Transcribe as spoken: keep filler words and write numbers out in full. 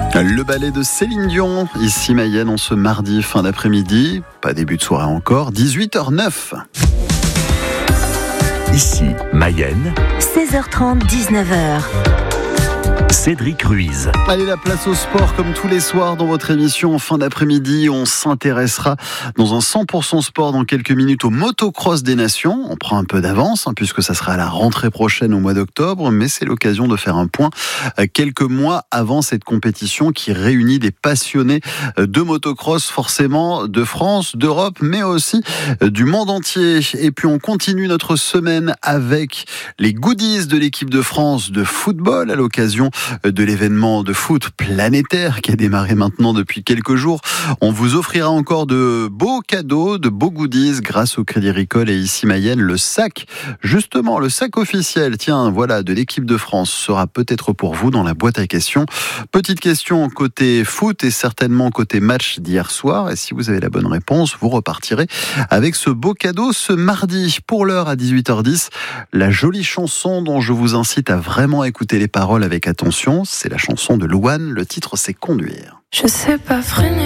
Le ballet de Céline Dion, ici Mayenne, en ce mardi fin d'après-midi, pas début de soirée encore, dix-huit heures neuf. Ici Mayenne, seize heures trente, dix-neuf heures. Cédric Ruiz. Allez, la place au sport comme tous les soirs dans votre émission en fin d'après-midi. On s'intéressera dans un cent pour cent sport dans quelques minutes au motocross des nations. On prend un peu d'avance hein, puisque ça sera à la rentrée prochaine au mois d'octobre, mais c'est l'occasion de faire un point quelques mois avant cette compétition qui réunit des passionnés de motocross, forcément de France, d'Europe, mais aussi du monde entier. Et puis on continue notre semaine avec les goodies de l'équipe de France de football à l'occasion de l'événement de foot planétaire qui a démarré maintenant depuis quelques jours. On vous offrira encore de beaux cadeaux, de beaux goodies grâce au Crédit Agricole et ici Mayenne. Le sac, justement, le sac officiel, tiens, voilà, de l'équipe de France sera peut-être pour vous dans la boîte à questions. Petite question côté foot et certainement côté match d'hier soir. Et si vous avez la bonne réponse, vous repartirez avec ce beau cadeau ce mardi. Pour l'heure à dix-huit heures dix, la jolie chanson dont je vous incite à vraiment écouter les paroles avec attention. C'est la chanson de Louane, le titre c'est Conduire. Je sais pas freiner.